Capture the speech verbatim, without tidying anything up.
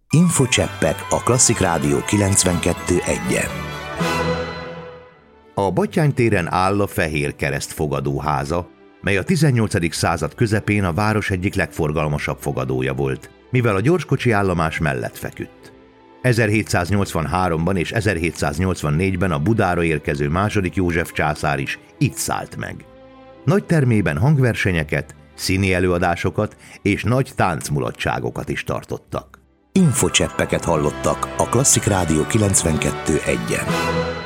Infocseppek a Klasszik Rádió kilencvenkettő egyen. A Batthyány téren áll a Fehér Kereszt fogadóháza, mely a tizennyolcadik század közepén a város egyik legforgalmasabb fogadója volt, mivel a gyorskocsi állomás mellett feküdt. ezerhétszáznyolcvanháromban és ezerhétszáznyolcvannégyben a Budára érkező második József császár is itt szállt meg. Nagy termében hangversenyeket, színi előadásokat és nagy táncmulatságokat is tartottak. Infocseppeket hallottak a Klasszik Rádió kilencvenkettő egyen.